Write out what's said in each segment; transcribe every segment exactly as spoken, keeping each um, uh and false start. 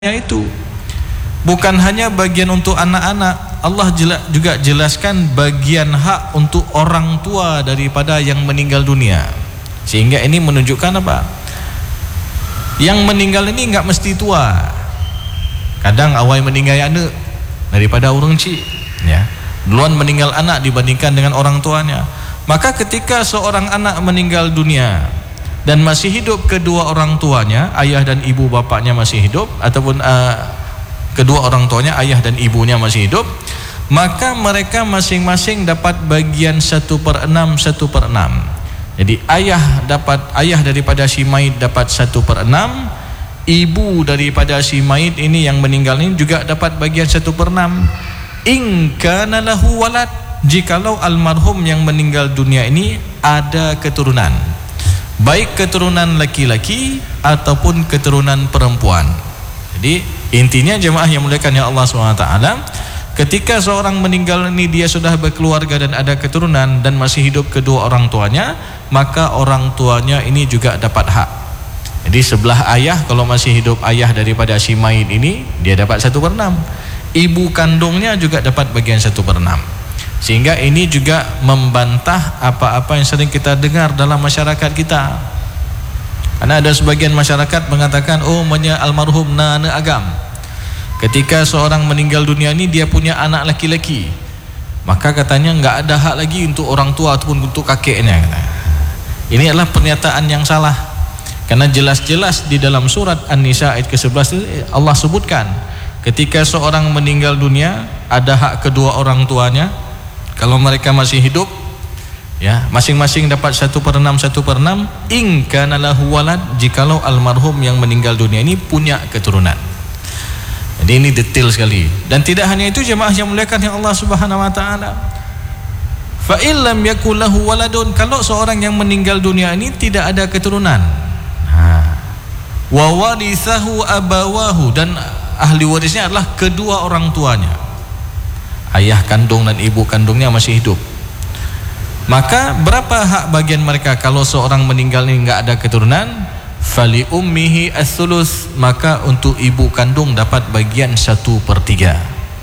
itu bukan hanya bagian untuk anak-anak. Allah jela, juga jelaskan bagian hak untuk orang tua daripada yang meninggal dunia. Sehingga ini menunjukkan apa? Yang meninggal ini enggak mesti tua. Kadang awal meninggal anak daripada orang cik, ya. Duluan meninggal anak dibandingkan dengan orang tuanya. Maka ketika seorang anak meninggal dunia dan masih hidup kedua orang tuanya, ayah dan ibu bapaknya masih hidup, ataupun uh, kedua orang tuanya, ayah dan ibunya masih hidup, maka mereka masing-masing dapat bagian satu per enam, satu per enam. Jadi ayah dapat, ayah daripada si mayit dapat satu per enam, ibu daripada si mayit ini yang meninggal ini juga dapat bagian satu per enam. In kana lahu walad, jikalau almarhum yang meninggal dunia ini ada keturunan, baik keturunan laki-laki ataupun keturunan perempuan. Jadi intinya jemaah yang muliakan ya Allah subhanahu wa taala, ketika seorang meninggal ini dia sudah berkeluarga dan ada keturunan dan masih hidup kedua orang tuanya, maka orang tuanya ini juga dapat hak. Jadi sebelah ayah, kalau masih hidup ayah daripada si mayit ini, dia dapat satu per enam. Ibu kandungnya juga dapat bagian satu per enam. Sehingga ini juga membantah apa-apa yang sering kita dengar dalam masyarakat kita. Karena ada sebagian masyarakat mengatakan, oh menya almarhum nana agam, ketika seorang meninggal dunia ini dia punya anak laki-laki, maka katanya nggak ada hak lagi untuk orang tua ataupun untuk kakeknya. Ini adalah pernyataan yang salah. Karena jelas-jelas di dalam surat An-Nisa ayat ke sebelas Allah sebutkan, ketika seorang meninggal dunia ada hak kedua orang tuanya. Kalau mereka masih hidup, ya, masing-masing dapat satu per enam, satu per enam. In kana lahu walad, jikalau almarhum yang meninggal dunia ini punya keturunan. Jadi ini detail sekali. Dan tidak hanya itu jemaah yang muliakan yang Allah subhanahu wa ta'ala, fa illam yakul lahu waladun, kalau seorang yang meninggal dunia ini tidak ada keturunan, wa warithahu abawahu, dan ahli warisnya adalah kedua orang tuanya, ayah kandung dan ibu kandungnya masih hidup, maka berapa hak bagian mereka? Kalau seorang meninggal ini enggak ada keturunan, fali ummihi as-sulus, maka untuk ibu kandung dapat bagian satu per tiga.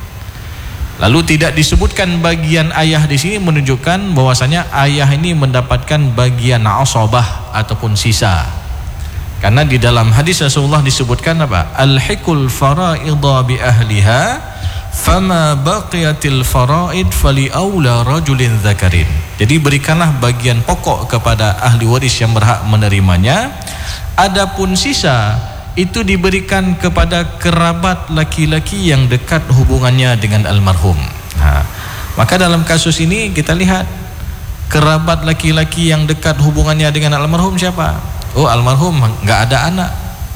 Lalu tidak disebutkan bagian ayah di sini, menunjukkan bahwasanya ayah ini mendapatkan bagian asabah ataupun sisa. Karena di dalam hadis Rasulullah disebutkan apa? Al-hikul fara'idha bi ahliha, fama baqiyatil faraid fali aula rajulin dzakarin. Jadi berikanlah bagian pokok kepada ahli waris yang berhak menerimanya, adapun sisa itu diberikan kepada kerabat laki-laki yang dekat hubungannya dengan almarhum. Nah, maka dalam kasus ini kita lihat kerabat laki-laki yang dekat hubungannya dengan almarhum siapa? Oh, almarhum enggak ada anak.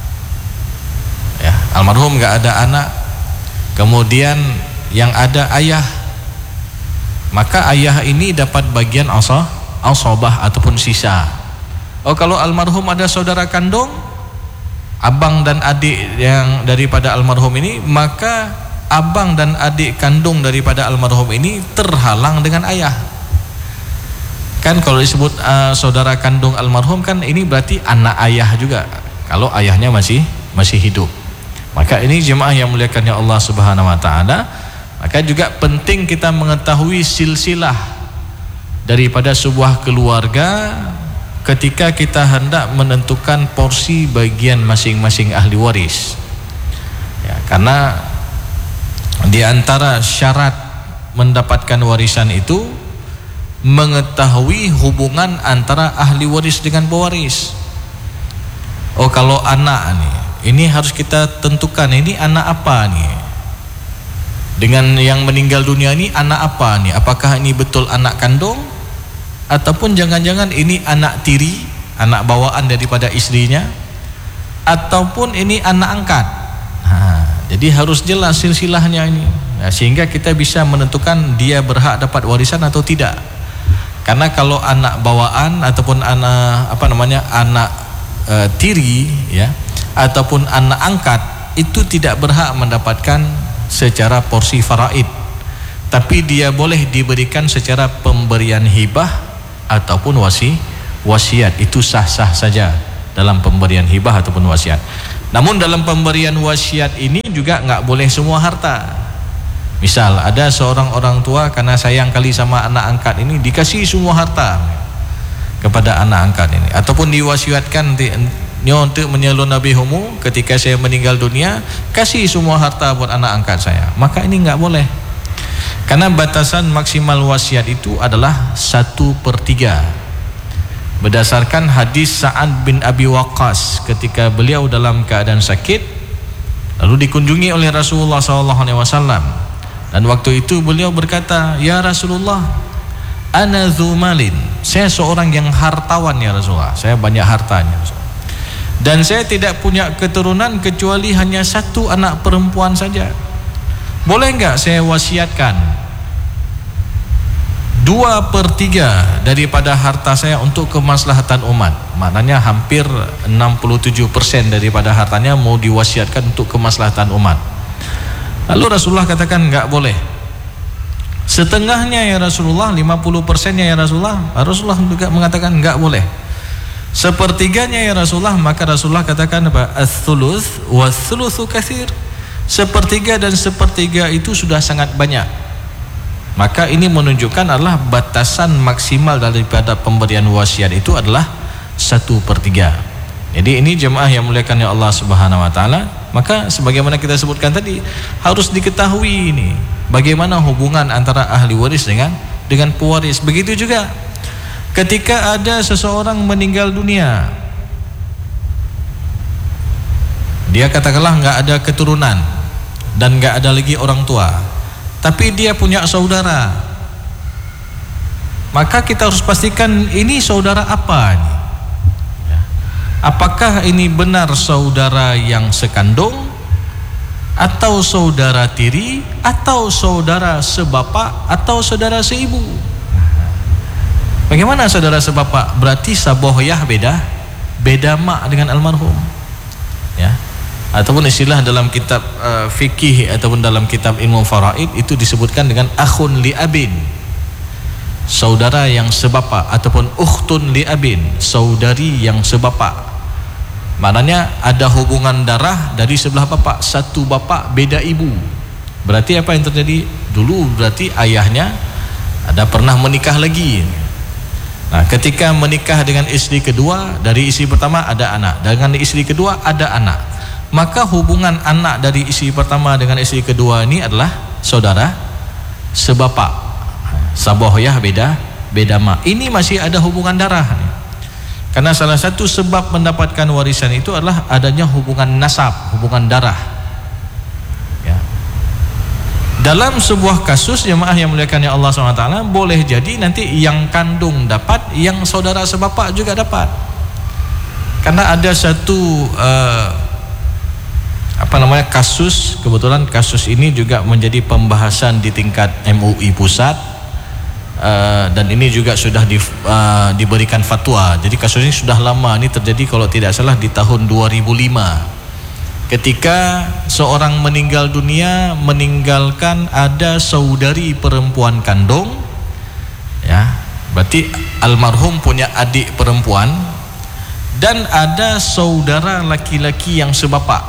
Ya, almarhum enggak ada anak. Kemudian yang ada ayah, maka ayah ini dapat bagian asah, asabah ataupun sisa. Oh, kalau almarhum ada saudara kandung, abang dan adik yang daripada almarhum ini, maka abang dan adik kandung daripada almarhum ini terhalang dengan ayah. Kan kalau disebut uh, saudara kandung almarhum, kan ini berarti anak ayah juga kalau ayahnya masih masih hidup. Maka ini jemaah yang muliakan ya Allah subhanahu wa ta'ala, maka juga penting kita mengetahui silsilah daripada sebuah keluarga ketika kita hendak menentukan porsi bagian masing-masing ahli waris, ya, karena di antara syarat mendapatkan warisan itu mengetahui hubungan antara ahli waris dengan pewaris. Oh, kalau anak nih, ini harus kita tentukan ini anak apa nih, dengan yang meninggal dunia ini anak apa nih? Apakah ini betul anak kandung ataupun jangan-jangan ini anak tiri, anak bawaan daripada istrinya, ataupun ini anak angkat. Nah, jadi harus jelas silsilahnya ini, nah, sehingga kita bisa menentukan dia berhak dapat warisan atau tidak. Karena kalau anak bawaan ataupun anak apa namanya anak e, tiri, ya, ataupun anak angkat, itu tidak berhak mendapatkan secara porsi faraid, tapi dia boleh diberikan secara pemberian hibah ataupun wasi wasiat. Itu sah-sah saja dalam pemberian hibah ataupun wasiat. Namun dalam pemberian wasiat ini juga nggak boleh semua harta. Misal ada seorang orang tua karena sayang kali sama anak angkat ini dikasih semua harta kepada anak angkat ini, ataupun diwasiatkan untuk menyelon Nabi Humu ketika saya meninggal dunia kasih semua harta buat anak angkat saya, maka ini nggak boleh. Karena batasan maksimal wasiat itu adalah satu per tiga. Berdasarkan hadis Sa'ad bin Abi Waqqas ketika beliau dalam keadaan sakit lalu dikunjungi oleh Rasulullah shallallahu alaihi wasallam, dan waktu itu beliau berkata, ya Rasulullah, ana dzu malin, saya seorang yang hartawan ya Rasulullah, saya banyak hartanya Rasulullah, dan saya tidak punya keturunan kecuali hanya satu anak perempuan saja. Boleh enggak saya wasiatkan dua per tiga daripada harta saya untuk kemaslahatan umat? Maknanya hampir enam puluh tujuh persen daripada hartanya mau diwasiatkan untuk kemaslahatan umat. Lalu Rasulullah katakan enggak boleh. Setengahnya ya Rasulullah, lima puluh persennya ya Rasulullah. Rasulullah juga mengatakan enggak boleh. Sepertiganya ya Rasulullah, maka Rasulullah katakan apa? Ats-tsuluts was-tsulutsu katsir. Sepertiga dan sepertiga itu sudah sangat banyak. Maka ini menunjukkan adalah batasan maksimal daripada pemberian wasiat itu adalah satu per tiga. Jadi ini jemaah yang muliakan ya Allah Subhanahu Wa Taala. Maka sebagaimana kita sebutkan tadi, harus diketahui ini bagaimana hubungan antara ahli waris dengan dengan pewaris. Begitu juga ketika ada seseorang meninggal dunia, dia katakanlah nggak ada keturunan dan nggak ada lagi orang tua, tapi dia punya saudara, maka kita harus pastikan ini saudara apa nih? Apakah ini benar saudara yang sekandung, atau saudara tiri, atau saudara sebapak, atau saudara seibu? Bagaimana saudara sebapak? Berarti sabohyah beda, beda mak dengan almarhum, ya. Ataupun istilah dalam kitab uh, fikih ataupun dalam kitab ilmu faraid itu disebutkan dengan akhun li abin, saudara yang sebapak, ataupun ukhtun li abin, saudari yang sebapak. Maknanya ada hubungan darah dari sebelah bapak, satu bapak beda ibu. Berarti apa yang terjadi? Dulu berarti ayahnya ada pernah menikah lagi. Nah, ketika menikah dengan istri kedua, dari istri pertama ada anak, dengan istri kedua ada anak, maka hubungan anak dari istri pertama dengan istri kedua ini adalah saudara sebapak. Sabohyah beda, beda mak. Ini masih ada hubungan darah. Karena salah satu sebab mendapatkan warisan itu adalah adanya hubungan nasab, hubungan darah. Ya. Dalam sebuah kasus jemaah yang muliakan Allah subhanahu wa taala, boleh jadi nanti yang kandung dapat, yang saudara sebapak juga dapat. Karena ada satu uh, apa namanya kasus, kebetulan kasus ini juga menjadi pembahasan di tingkat M U I pusat. Uh, dan ini juga sudah di, uh, diberikan fatwa. Jadi kasus ini sudah lama, ini terjadi kalau tidak salah di tahun dua ribu lima, ketika seorang meninggal dunia meninggalkan ada saudari perempuan kandung, ya, berarti almarhum punya adik perempuan dan ada saudara laki-laki yang sebapak.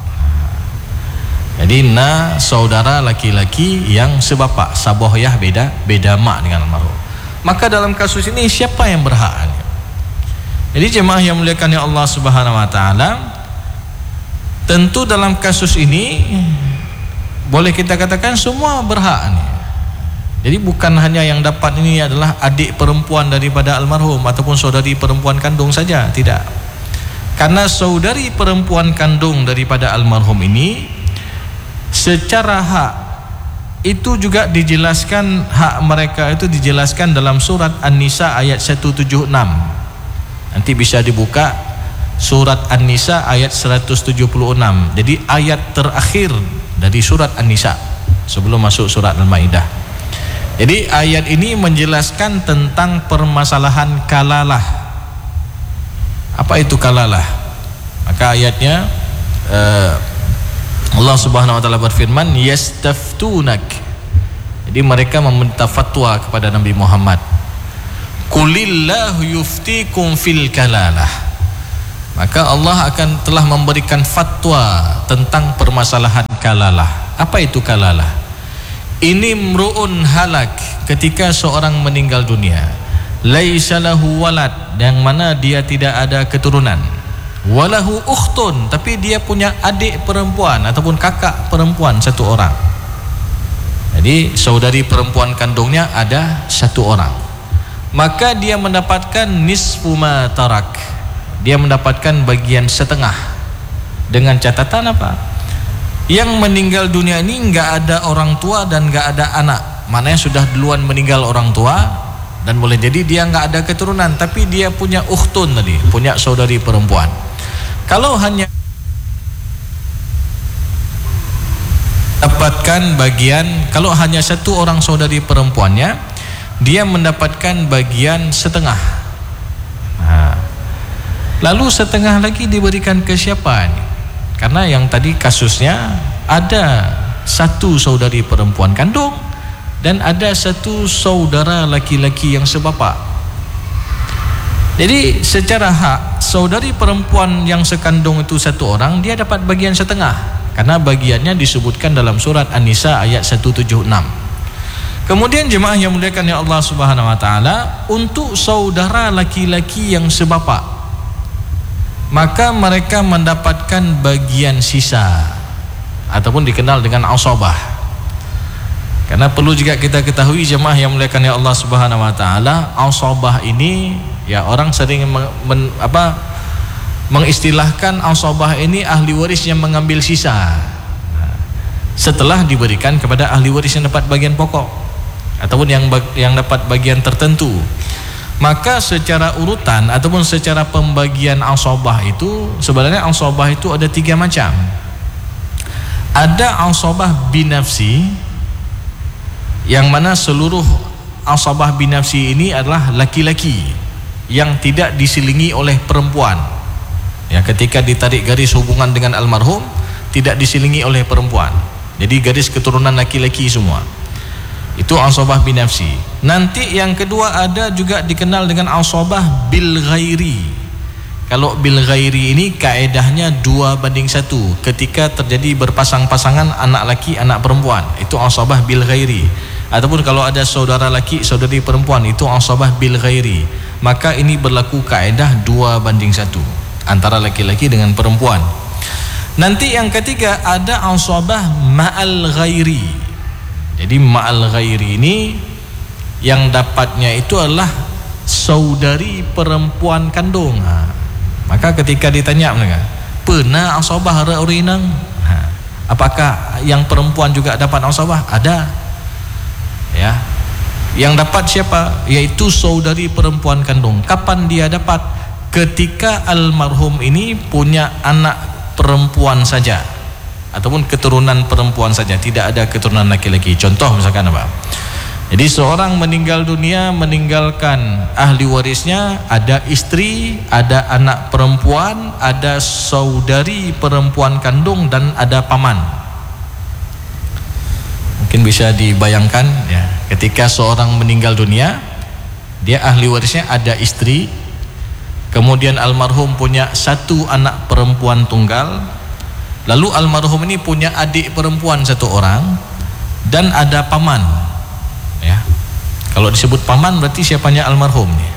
Jadi na saudara laki-laki yang sebapak, sabohyah beda, beda mak dengan almarhum. Maka dalam kasus ini siapa yang berhak? Jadi jemaah yang muliakan ya Allah Subhanahu wa taala, tentu dalam kasus ini boleh kita katakan semua berhak nih. Jadi bukan hanya yang dapat ini adalah adik perempuan daripada almarhum ataupun saudari perempuan kandung saja, tidak. Karena saudari perempuan kandung daripada almarhum ini secara hak itu juga dijelaskan, hak mereka itu dijelaskan dalam surat An-Nisa ayat seratus tujuh puluh enam. Nanti bisa dibuka surat An-Nisa ayat seratus tujuh puluh enam. Jadi ayat terakhir dari surat An-Nisa sebelum masuk surat Al-Maidah. Jadi ayat ini menjelaskan tentang permasalahan kalalah. Apa itu kalalah? Maka ayatnya uh, Allah Subhanahu wa taala berfirman, yastaftunak. Jadi mereka meminta fatwa kepada Nabi Muhammad. Qulillahu yuftikum fil kalalah. maka Allah akan telah memberikan fatwa tentang permasalahan kalalah. Apa itu kalalah? Ini mru'un halak, ketika seorang meninggal dunia, laisa lahu walad, yang mana dia tidak ada keturunan, walahu ukhtun, tapi dia punya adik perempuan ataupun kakak perempuan satu orang. Jadi saudari perempuan kandungnya ada satu orang, maka dia mendapatkan nisfu ma tarak, dia mendapatkan bagian setengah, dengan catatan apa? Yang meninggal dunia ini nggak ada orang tua dan nggak ada anak, maknanya sudah duluan meninggal orang tua, dan boleh jadi dia nggak ada keturunan, tapi dia punya ukhtun tadi, punya saudari perempuan. Kalau hanya dapatkan bagian, kalau hanya satu orang saudari perempuannya, dia mendapatkan bagian setengah. Nah, lalu setengah lagi diberikan ke siapa nih? Karena yang tadi kasusnya ada satu saudari perempuan kandung dan ada satu saudara laki-laki yang sebapak. Jadi secara hak saudari perempuan yang sekandung itu satu orang, dia dapat bagian setengah, karena bagiannya disebutkan dalam surat An-Nisa ayat seratus tujuh puluh enam. Kemudian jemaah yang muliakan ya Allah Subhanahu wa taala, untuk saudara laki-laki yang sebapak, maka mereka mendapatkan bagian sisa ataupun dikenal dengan asabah. Karena perlu juga kita ketahui jemaah yang muliakan ya Allah Subhanahu wa taala, asabah ini ya orang sering men, men, apa mengistilahkan asabah ini ahli waris yang mengambil sisa setelah diberikan kepada ahli waris yang dapat bagian pokok ataupun yang yang dapat bagian tertentu. Maka secara urutan ataupun secara pembagian asabah itu, sebenarnya asabah itu ada tiga macam. Ada asabah binafsi, yang mana seluruh asabah binafsi ini adalah laki-laki yang tidak diselingi oleh perempuan. Ya, ketika ditarik garis hubungan dengan almarhum tidak diselingi oleh perempuan, jadi garis keturunan laki-laki semua. Itu asabah binafsi. Nanti yang kedua ada juga dikenal dengan asabah bil ghairi. Kalau bil ghairi ini kaedahnya dua banding satu, ketika terjadi berpasang-pasangan anak laki anak perempuan, itu asabah bil ghairi. Ataupun kalau ada saudara laki saudari perempuan, itu asabah bil ghairi. Maka ini berlaku kaedah dua banding satu antara laki-laki dengan perempuan. Nanti yang ketiga ada asabah ma'al ghairi. Jadi ma'al ghairi ini yang dapatnya itu adalah saudari perempuan kandung. Ha. Maka ketika ditanya mereka, pernah asabah ra'urinang? Ha. Apakah yang perempuan juga dapat asabah? Ada. Ya. Yang dapat siapa? Yaitu saudari perempuan kandung. Kapan dia dapat? Ketika almarhum ini punya anak perempuan saja, ataupun keturunan perempuan saja, tidak ada keturunan laki-laki. Contoh misalkan apa? Jadi seorang meninggal dunia meninggalkan ahli warisnya, ada istri, ada anak perempuan, ada saudari perempuan kandung, dan ada paman. Mungkin bisa dibayangkan ya, ketika seorang meninggal dunia, dia ahli warisnya ada istri, kemudian almarhum punya satu anak perempuan tunggal, lalu almarhum ini punya adik perempuan satu orang, dan ada paman. Ya, kalau disebut paman berarti siapanya almarhum nih?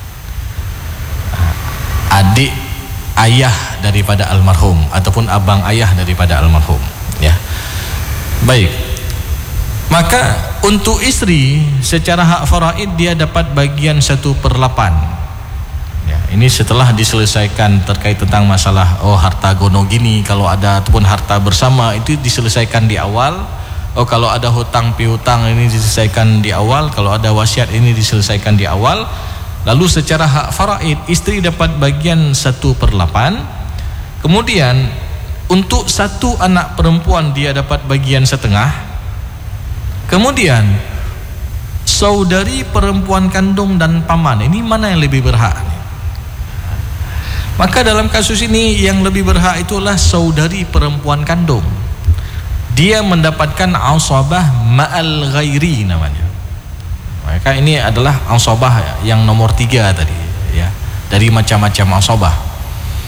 Adik ayah daripada almarhum ataupun abang ayah daripada almarhum. Ya, baik. Maka untuk istri secara hak faraid dia dapat bagian satu per delapan. Ya, ini setelah diselesaikan terkait tentang masalah oh harta gono gini, kalau ada ataupun harta bersama itu diselesaikan di awal. Oh kalau ada hutang piutang ini diselesaikan di awal, kalau ada wasiat ini diselesaikan di awal. Lalu secara hak faraid istri dapat bagian satu per delapan. Kemudian untuk satu anak perempuan dia dapat bagian setengah. Kemudian saudari perempuan kandung dan paman ini mana yang lebih berhak? Maka dalam kasus ini yang lebih berhak itulah saudari perempuan kandung. Dia mendapatkan asabah ma'al ghairi namanya. Maka ini adalah asabah yang nomor tiga tadi ya, dari macam-macam asabah.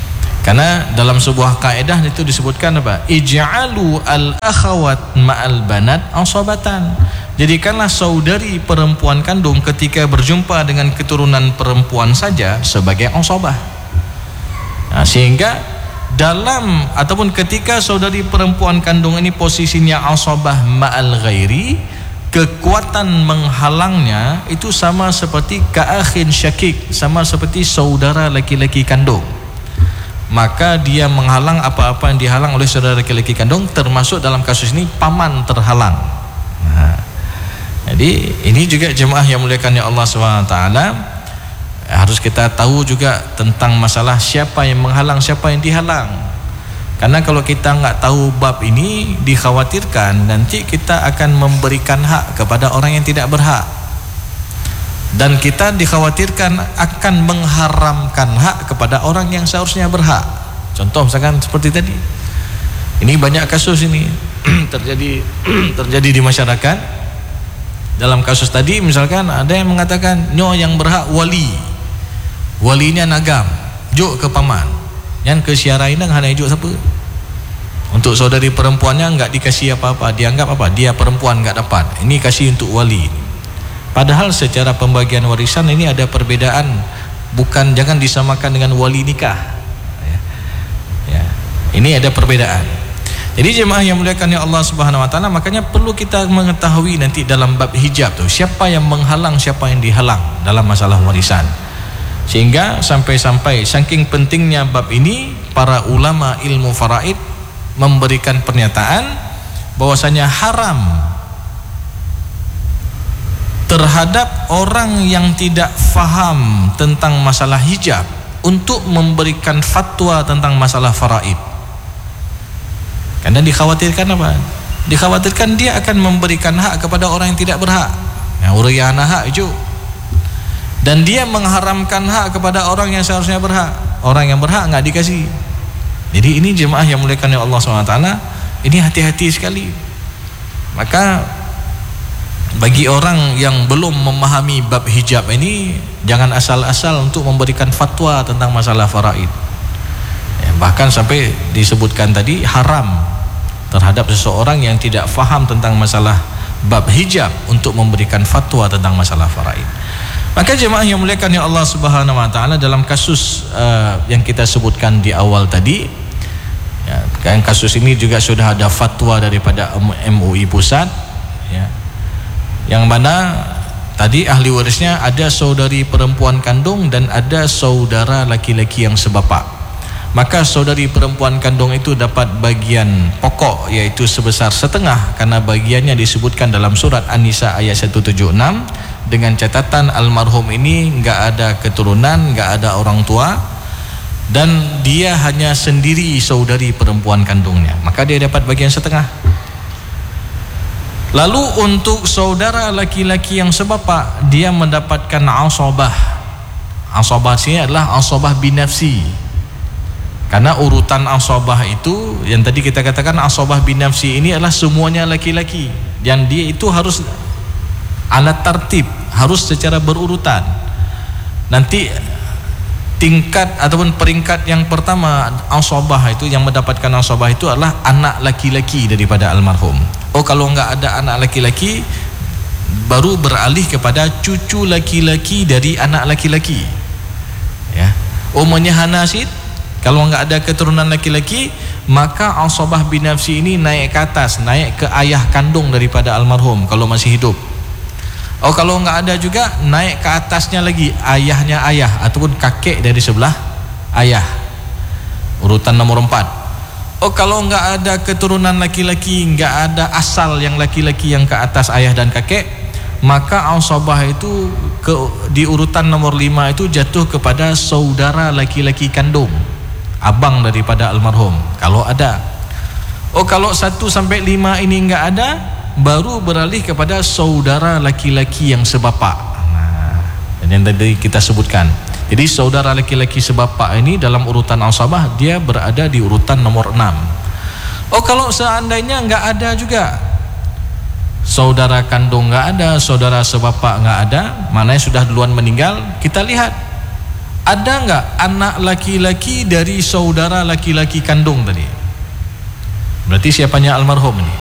Karena dalam sebuah kaidah itu disebutkan apa? Ij'alu al-akhawat ma'al banat asabatan. Jadikanlah saudari perempuan kandung ketika berjumpa dengan keturunan perempuan saja sebagai asabah. Nah, sehingga dalam ataupun ketika saudari perempuan kandung ini posisinya asabah ma'al ghairi, kekuatan menghalangnya itu sama seperti ka'akhin syakik, sama seperti saudara laki-laki kandung. Maka dia menghalang apa-apa yang dihalang oleh saudara laki-laki kandung, termasuk dalam kasus ini paman terhalang. Nah, jadi ini juga jemaah yang muliakan ya Allah subhanahu wa taala, harus kita tahu juga tentang masalah siapa yang menghalang, siapa yang dihalang. Karena kalau kita nggak tahu bab ini, dikhawatirkan nanti kita akan memberikan hak kepada orang yang tidak berhak, dan kita dikhawatirkan akan mengharamkan hak kepada orang yang seharusnya berhak. Contoh misalkan seperti tadi, ini banyak kasus ini terjadi terjadi di masyarakat. Dalam kasus tadi misalkan ada yang mengatakan nyo yang berhak wali, walinya nagam, juk ke paman, yang ke syarainang hanya juk siapa. Untuk saudari perempuannya nggak dikasih apa-apa, dianggap apa, dia perempuan nggak dapat, ini kasih untuk wali. Padahal secara pembagian warisan ini ada perbedaan, bukan, jangan disamakan dengan wali nikah ya. Ya, ini ada perbedaan. Jadi jemaah yang muliakan ya Allah subhanahu wa ta'ala, makanya perlu kita mengetahui nanti dalam bab hijab tuh, siapa yang menghalang, siapa yang dihalang dalam masalah warisan. Sehingga sampai-sampai saking pentingnya bab ini, para ulama ilmu faraid memberikan pernyataan bahwasanya haram terhadap orang yang tidak faham tentang masalah hijab untuk memberikan fatwa tentang masalah faraid. Karena dikhawatirkan apa? Dikhawatirkan dia akan memberikan hak kepada orang yang tidak berhak. Nah, uriyana hak itu. Dan dia mengharamkan hak kepada orang yang seharusnya berhak. Orang yang berhak nggak dikasih. Jadi ini jemaah yang muliakan Allah subhanahu wa taala, ini hati-hati sekali. Maka bagi orang yang belum memahami bab hijab ini, jangan asal-asal untuk memberikan fatwa tentang masalah faraid ya, bahkan sampai disebutkan tadi haram terhadap seseorang yang tidak faham tentang masalah bab hijab untuk memberikan fatwa tentang masalah faraid. Maka jemaah yang muliakan ya Allah subhanahu wa ta'ala, dalam kasus uh, yang kita sebutkan di awal tadi ya, kan kasus ini juga sudah ada fatwa daripada M U I pusat ya, yang mana tadi ahli warisnya ada saudari perempuan kandung dan ada saudara laki-laki yang sebapak. Maka saudari perempuan kandung itu dapat bagian pokok, yaitu sebesar setengah, karena bagiannya disebutkan dalam surat An-Nisa ayat seratus tujuh puluh enam, dengan catatan almarhum ini nggak ada keturunan, nggak ada orang tua, dan dia hanya sendiri saudari perempuan kandungnya, maka dia dapat bagian setengah. Lalu untuk saudara laki-laki yang sebapak, dia mendapatkan asabah. Asabah sini adalah asabah binafsi. Karena urutan asabah itu yang tadi kita katakan, asabah binafsi ini adalah semuanya laki-laki, yang dia itu harus ala tertib, harus secara berurutan. Nanti tingkat ataupun peringkat yang pertama asabah itu, yang mendapatkan asabah itu adalah anak laki-laki daripada almarhum. Oh, kalau enggak ada anak laki-laki, baru beralih kepada cucu laki-laki dari anak laki-laki ya. Umumnya hanasid, kalau enggak ada keturunan laki-laki, maka asabah binafsi ini naik ke atas, naik ke ayah kandung daripada almarhum kalau masih hidup. Oh, kalau enggak ada juga, naik ke atasnya lagi, ayahnya ayah ataupun kakek dari sebelah ayah, urutan nomor empat. Oh, kalau enggak ada keturunan laki-laki, enggak ada asal yang laki-laki yang ke atas ayah dan kakek, maka asabah itu ke, di urutan nomor lima itu jatuh kepada saudara laki-laki kandung, abang daripada almarhum kalau ada. Oh, kalau satu sampai lima ini enggak ada, baru beralih kepada saudara laki-laki yang sebapak. Nah, yang tadi kita sebutkan. Jadi saudara laki-laki sebapak ini dalam urutan asabah dia berada di urutan nomor enam. Oh, kalau seandainya enggak ada juga, saudara kandung enggak ada, saudara sebapak enggak ada, mana yang sudah duluan meninggal, kita lihat ada nggak anak laki-laki dari saudara laki-laki kandung tadi? Berarti siapanya almarhum ini?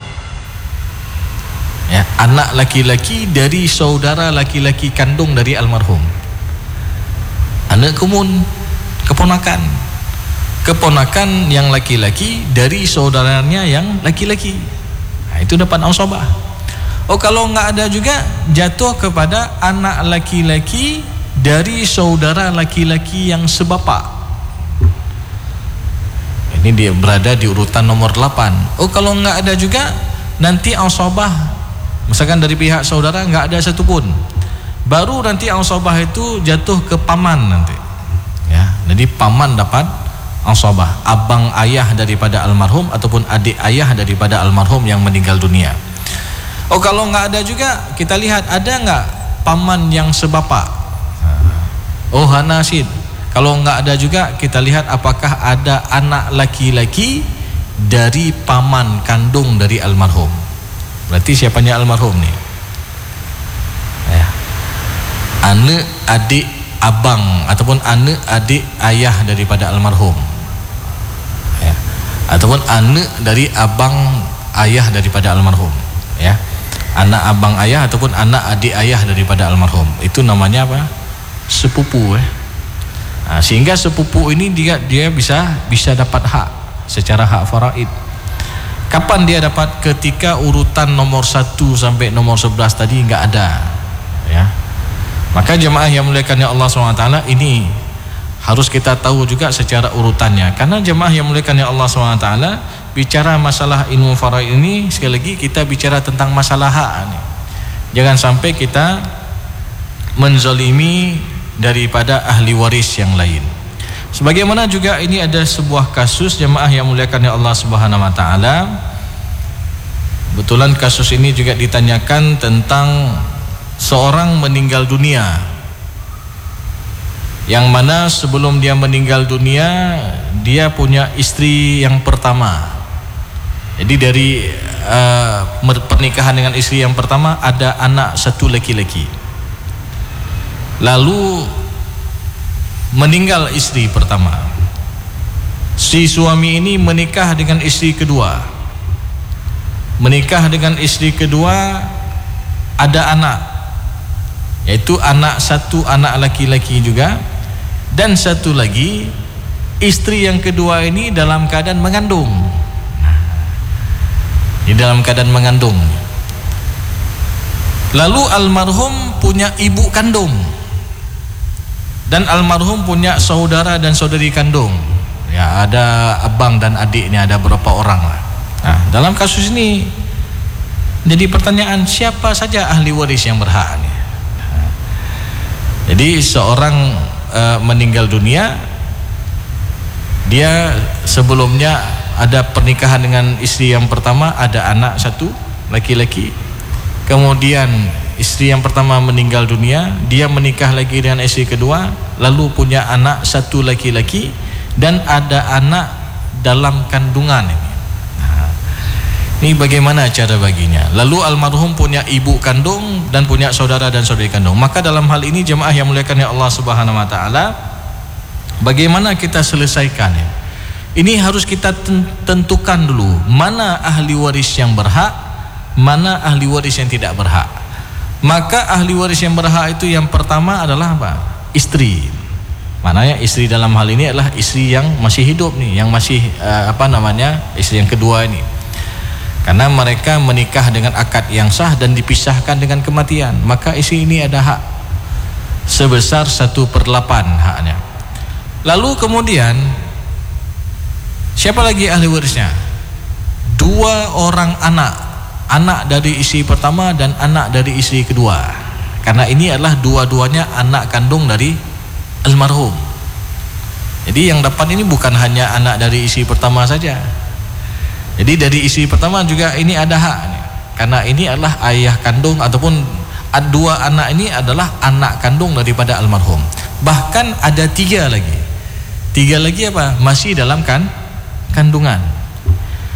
Ya, anak laki-laki dari saudara laki-laki kandung dari almarhum. Anak kumun, keponakan. Keponakan yang laki-laki dari saudaranya yang laki-laki. Nah, itu dapat asabah. Oh, kalau nggak ada juga, jatuh kepada anak laki-laki dari saudara laki-laki yang sebapak. Ini dia berada di urutan nomor delapan. Oh, kalau nggak ada juga, nanti asabah, misalkan dari pihak saudara nggak ada satupun, baru nanti asabah itu jatuh ke paman nanti. Ya, jadi paman dapat asabah, abang ayah daripada almarhum ataupun adik ayah daripada almarhum yang meninggal dunia. Oh, kalau nggak ada juga, kita lihat ada nggak paman yang sebapak. Oh, hanasid. Kalau nggak ada juga, kita lihat apakah ada anak laki-laki dari paman kandung dari almarhum. Berarti siapanya almarhum nih? Ya. Anak adik abang ataupun anak adik ayah daripada almarhum. Ya. Ataupun anak dari abang ayah daripada almarhum. Ya. Anak abang ayah ataupun anak adik ayah daripada almarhum, itu namanya apa? Sepupu. Eh. Nah, sehingga sepupu ini dia dia bisa bisa dapat hak secara hak faraid. Kapan dia dapat? Ketika urutan nomor satu sampai nomor sebelas tadi nggak ada, ya. Maka jemaah yang muliakannya Allah subhanahu wa taala, ini harus kita tahu juga secara urutannya. Karena jemaah yang muliakannya Allah subhanahu wa taala, bicara masalah ilmu faraid ini, sekali lagi kita bicara tentang masalah hak nih. Jangan sampai kita menzalimi daripada ahli waris yang lain. Sebagaimana juga ini ada sebuah kasus jemaah yang muliakannya Allah subhanahu wa ta'ala. Betulan kasus ini juga ditanyakan tentang seorang meninggal dunia, yang mana sebelum dia meninggal dunia, dia punya istri yang pertama. Jadi dari uh, pernikahan dengan istri yang pertama ada anak satu laki-laki. Lalu meninggal istri pertama. Si suami ini menikah dengan istri kedua. Menikah dengan istri kedua, ada anak, yaitu anak satu anak laki-laki juga, dan satu lagi istri yang kedua ini dalam keadaan mengandung. Di dalam keadaan mengandung. Lalu almarhum punya ibu kandung, dan almarhum punya saudara dan saudari kandung. Ya, ada abang dan adiknya, ada berapa orang lah. Nah, dalam kasus ini jadi pertanyaan, siapa saja ahli waris yang berhak nih? Nah, jadi seorang e, meninggal dunia, dia sebelumnya ada pernikahan dengan istri yang pertama, ada anak satu laki-laki. Kemudian istri yang pertama meninggal dunia, dia menikah lagi dengan istri kedua, lalu punya anak satu laki-laki, dan ada anak dalam kandungan ini. Nah, ini bagaimana cara baginya? Lalu almarhum punya ibu kandung dan punya saudara dan saudari kandung. Maka dalam hal ini jemaah yang muliakannya Allah subhanahu wa ta'ala, bagaimana kita selesaikan ya? Ini harus kita tentukan dulu, mana ahli waris yang berhak, mana ahli waris yang tidak berhak. Maka ahli waris yang berhak itu yang pertama adalah apa? Istri. Maknanya istri dalam hal ini adalah istri yang masih hidup nih, yang masih uh, apa namanya, istri yang kedua ini. Karena mereka menikah dengan akad yang sah dan dipisahkan dengan kematian, maka istri ini ada hak sebesar satu per delapan haknya. Lalu kemudian siapa lagi ahli warisnya? Dua orang anak, anak dari istri pertama dan anak dari istri kedua. Karena ini adalah dua-duanya anak kandung dari almarhum. Jadi yang dapat ini bukan hanya anak dari istri pertama saja. Jadi dari istri pertama juga ini ada hak. Karena ini adalah ayah kandung ataupun dua anak ini adalah anak kandung daripada almarhum. Bahkan ada tiga lagi. Tiga lagi apa? Masih dalam kan kandungan.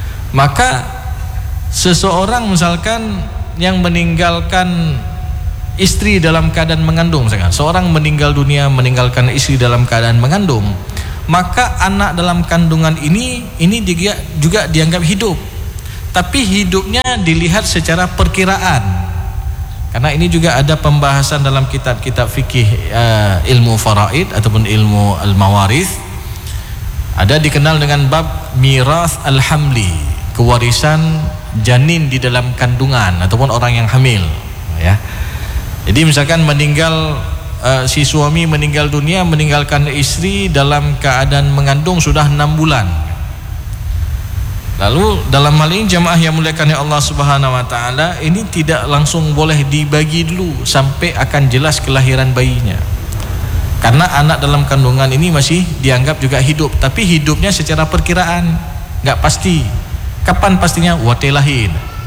Maka seseorang misalkan yang meninggalkan istri dalam keadaan mengandung, misalkan seorang meninggal dunia meninggalkan istri dalam keadaan mengandung, maka anak dalam kandungan ini ini juga, juga dianggap hidup, tapi hidupnya dilihat secara perkiraan. Karena ini juga ada pembahasan dalam kitab-kitab fikih uh, ilmu faraid ataupun ilmu al-mawarith, ada dikenal dengan bab miras al-hamli, kewarisan janin di dalam kandungan ataupun orang yang hamil, ya. Jadi misalkan meninggal uh, si suami meninggal dunia meninggalkan istri dalam keadaan mengandung sudah enam bulan. Lalu dalam hal ini jamaah yang muliakan Allah Subhanahu wa taala, ini tidak langsung boleh dibagi dulu sampai akan jelas kelahiran bayinya. Karena anak dalam kandungan ini masih dianggap juga hidup, tapi hidupnya secara perkiraan, nggak pasti. Kapan pastinya? Wate lahir.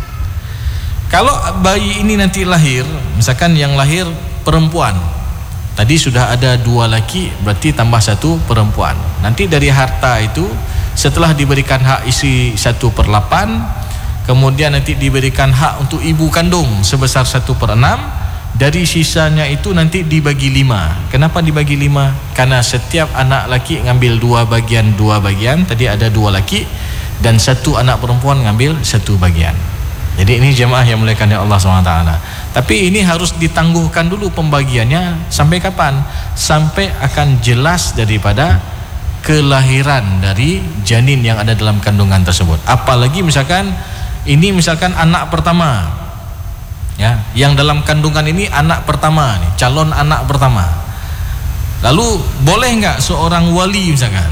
Kalau bayi ini nanti lahir, misalkan yang lahir perempuan, tadi sudah ada dua laki, berarti tambah satu perempuan. Nanti dari harta itu setelah diberikan hak isi satu per delapan, kemudian nanti diberikan hak untuk ibu kandung sebesar satu per enam, dari sisanya itu nanti dibagi lima. Kenapa dibagi lima? Karena setiap anak laki ngambil dua bagian dua bagian, tadi ada dua laki, dan satu anak perempuan ngambil satu bagian. Jadi ini jemaah yang muliakan Allah subhanahu wa taala. Tapi ini harus ditangguhkan dulu pembagiannya sampai kapan? Sampai akan jelas daripada kelahiran dari janin yang ada dalam kandungan tersebut. Apalagi misalkan ini misalkan anak pertama, ya, yang dalam kandungan ini anak pertama nih, calon anak pertama. Lalu boleh nggak seorang wali misalkan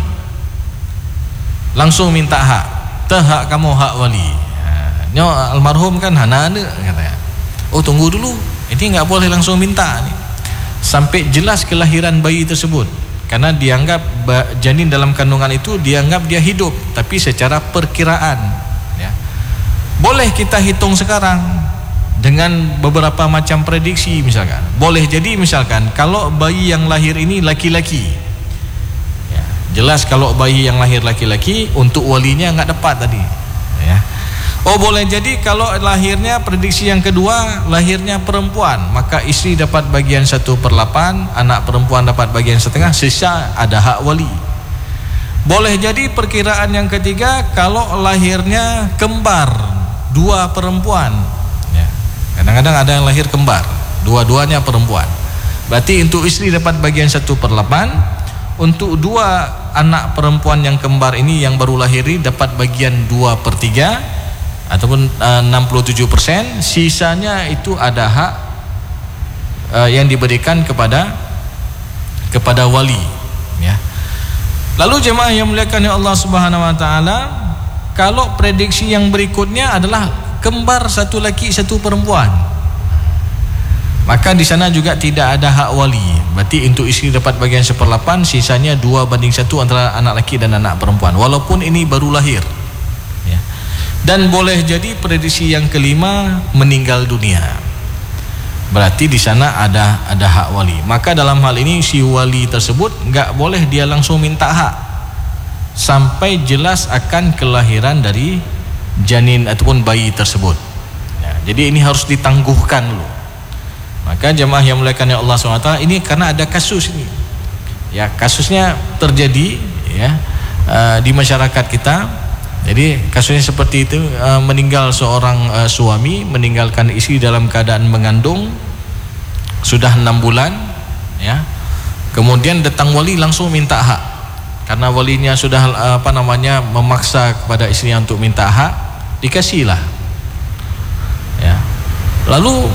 langsung minta hak, teh hak kamu hak wali. Nyo almarhum kan hanane katanya. Oh tunggu dulu, ini nggak boleh langsung minta nih, sampai jelas kelahiran bayi tersebut. Karena dianggap janin dalam kandungan itu dianggap dia hidup, tapi secara perkiraan, ya. Boleh kita hitung sekarang dengan beberapa macam prediksi misalkan. Boleh jadi misalkan kalau bayi yang lahir ini laki-laki, ya, jelas kalau bayi yang lahir laki-laki untuk walinya nggak dapat tadi, ya. Oh boleh jadi kalau lahirnya prediksi yang kedua lahirnya perempuan, maka istri dapat bagian satu per delapan, anak perempuan dapat bagian setengah, sisa ada hak wali. Boleh jadi perkiraan yang ketiga kalau lahirnya kembar, dua perempuan, ya. Kadang-kadang ada yang lahir kembar, dua-duanya perempuan, berarti untuk istri dapat bagian satu per delapan, untuk dua anak perempuan yang kembar ini yang baru lahir ini dapat bagian dua per tiga ataupun uh, enam puluh tujuh persen, sisanya itu ada hak uh, yang diberikan kepada kepada wali, ya. Lalu jemaah yang muliakan Allah Subhanahu wa taala, kalau prediksi yang berikutnya adalah kembar satu laki satu perempuan, maka di sana juga tidak ada hak wali. Berarti untuk istri dapat bagian seperdelapan, sisanya dua banding satu antara anak laki dan anak perempuan, walaupun ini baru lahir. Dan boleh jadi prediksi yang kelima meninggal dunia, berarti di sana ada ada hak wali. Maka dalam hal ini si wali tersebut nggak boleh dia langsung minta hak sampai jelas akan kelahiran dari janin ataupun bayi tersebut, ya, jadi ini harus ditangguhkan dulu. Maka jemaah yang muliakan Allah subhanahu wa taala, ini karena ada kasus ini, ya, kasusnya terjadi, ya, uh, di masyarakat kita. Jadi kasusnya seperti itu, uh, meninggal seorang uh, suami meninggalkan istri dalam keadaan mengandung sudah enam bulan, ya. Kemudian datang wali langsung minta hak, karena walinya sudah uh, apa namanya memaksa kepada istrinya untuk minta hak, dikasihlah, ya. Lalu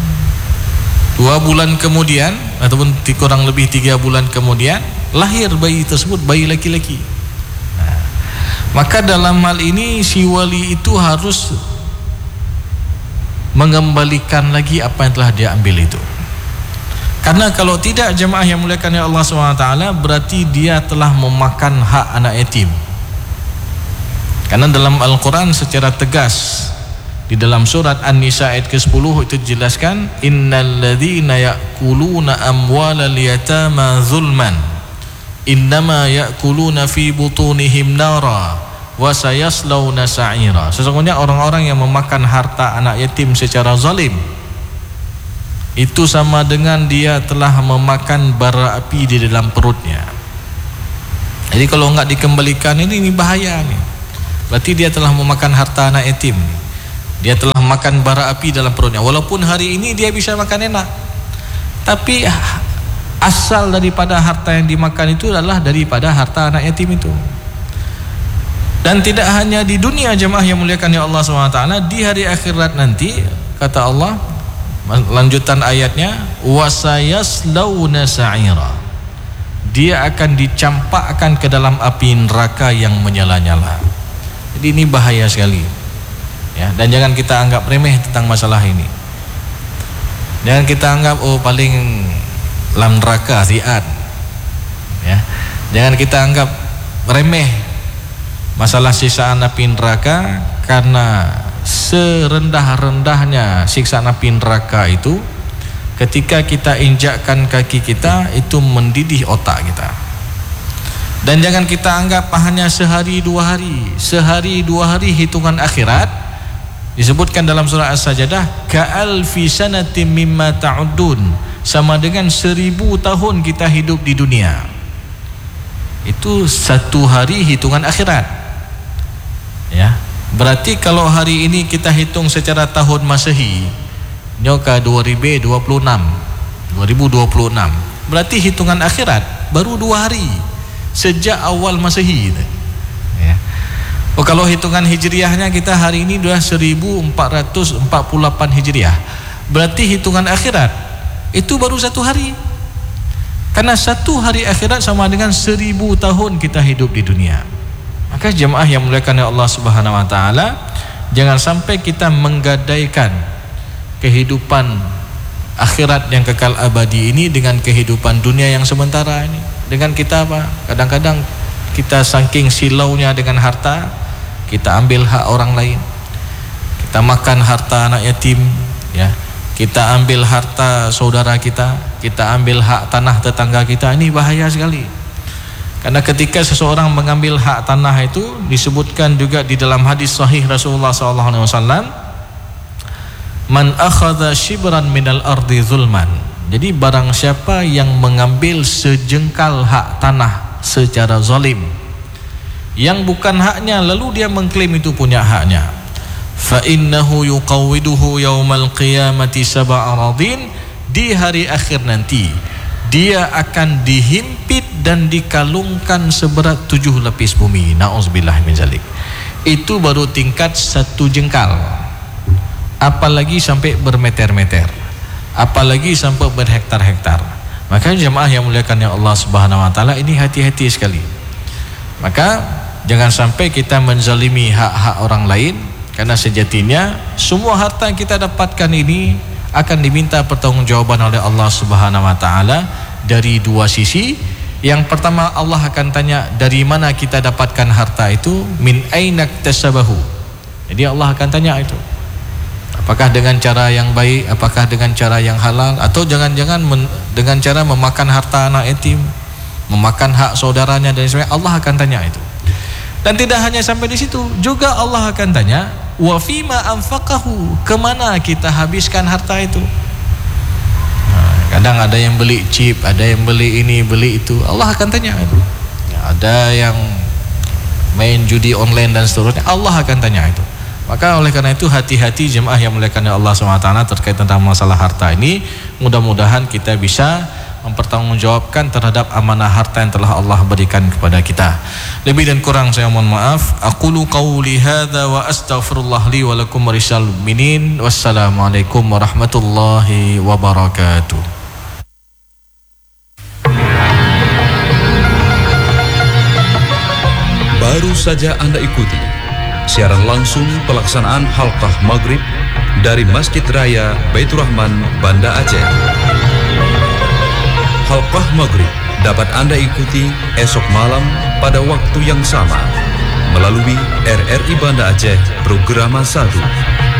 dua bulan kemudian ataupun kurang lebih tiga bulan kemudian lahir bayi tersebut, bayi laki-laki. Maka dalam hal ini si wali itu harus mengembalikan lagi apa yang telah dia ambil itu. Karena kalau tidak, jemaah yang muliakan Allah subhanahu wa taala, berarti dia telah memakan hak anak yatim. Karena dalam Al-Quran secara tegas di dalam surat An-Nisa ayat ke sepuluh itu dijelaskan, innal ladzina ya'kuluna amwalal yatama zulman innama ya'kuluna fi butunihim nara wa sayaslawna sa'ira. Sesungguhnya orang-orang yang memakan harta anak yatim secara zalim, itu sama dengan dia telah memakan bara api di dalam perutnya. Jadi kalau enggak dikembalikan ini, ini bahaya nih. Berarti dia telah memakan harta anak yatim. Dia telah makan bara api dalam perutnya. Walaupun hari ini dia bisa makan enak, tapi asal daripada harta yang dimakan itu adalah daripada harta anak yatim itu. Dan tidak hanya di dunia jemaah yang muliakan ya Allah subhanahu wa taala, di hari akhirat nanti kata Allah, lanjutan ayatnya, wasayaslawna sa'ira, dia akan dicampakkan ke dalam api neraka yang menyala-nyala. Jadi ini bahaya sekali ya, dan jangan kita anggap remeh tentang masalah ini. Jangan kita anggap oh paling lam neraka siat ya. Jangan kita anggap remeh masalah siksaan api neraka, karena serendah-rendahnya siksaan api neraka itu ketika kita injakkan kaki kita itu mendidih otak kita. Dan jangan kita anggap hanya sehari dua hari, sehari dua hari hitungan akhirat. Disebutkan dalam surah As-Sajdah, ka'alfi sanatin mimma ta'udun, sama dengan seribu tahun kita hidup di dunia. Itu satu hari hitungan akhirat ya. Berarti kalau hari ini kita hitung secara tahun Masehi, nyoka dua ribu dua puluh enam, dua ribu dua puluh enam, berarti hitungan akhirat baru dua hari sejak awal Masehi ya. Oh, kalau hitungan hijriahnya kita hari ini sudah seribu empat ratus empat puluh delapan hijriah, berarti hitungan akhirat itu baru satu hari. Karena satu hari akhirat sama dengan seribu tahun kita hidup di dunia. Maka jemaah yang muliakan Allah Subhanahu wa taala, jangan sampai kita menggadaikan kehidupan akhirat yang kekal abadi ini dengan kehidupan dunia yang sementara ini. Dengan kita apa? Kadang-kadang kita saking silaunya dengan harta, kita ambil hak orang lain. Kita makan harta anak yatim ya. Kita ambil harta saudara kita, kita ambil hak tanah tetangga kita. Ini bahaya sekali. Karena ketika seseorang mengambil hak tanah itu, disebutkan juga di dalam hadis sahih Rasulullah sallallahu alaihi wasallam, man akhadha shibran minal ardi zulman. Jadi barang siapa yang mengambil sejengkal hak tanah secara zalim, yang bukan haknya, lalu dia mengklaim itu punya haknya, fa innahu yuqawwiduhu yaumal qiyamati sab'a aradin, di hari akhir nanti dia akan dihimpit dan dikalungkan seberat tujuh lapis bumi. Na'udzubillah min zalik. Itu baru tingkat satu jengkal, apalagi sampai bermeter-meter, apalagi sampai berhektar-hektar. Maka jemaah yang muliakan ya Allah Subhanahu wa taala, ini hati-hati sekali. Maka jangan sampai kita menzalimi hak-hak orang lain, karena sejatinya semua harta yang kita dapatkan ini akan diminta pertanggungjawaban oleh Allah Subhanahu wa taala dari dua sisi. Yang pertama, Allah akan tanya dari mana kita dapatkan harta itu, min aina iktasabahu. Jadi Allah akan tanya itu, apakah dengan cara yang baik, apakah dengan cara yang halal, atau jangan-jangan dengan cara memakan harta anak yatim, memakan hak saudaranya dan sebagainya. Allah akan tanya itu. Dan tidak hanya sampai di situ, juga Allah akan tanya, wa fima anfaqahu, kemana kita habiskan harta itu. Nah, kadang ada yang beli chip, ada yang beli ini, beli itu. Allah akan tanya itu. Ada yang main judi online dan seterusnya, Allah akan tanya itu. Maka oleh karena itu hati-hati jemaah yang muliakan Allah subhanahu wa taala terkait tentang masalah harta ini. Mudah-mudahan kita bisa mempertanggungjawabkan terhadap amanah harta yang telah Allah berikan kepada kita. Lebih dan kurang saya mohon maaf. Aqulu qawli hadza wa astaghfirullah li wa lakum warisal mu'minin. Wassalamualaikum warahmatullahi wabarakatuh. Baru saja Anda ikuti siaran langsung pelaksanaan halqah maghrib dari Masjid Raya Baitur Rahman, Banda Aceh. Halqah maghrib dapat Anda ikuti esok malam pada waktu yang sama melalui R R I Banda Aceh Programa satu.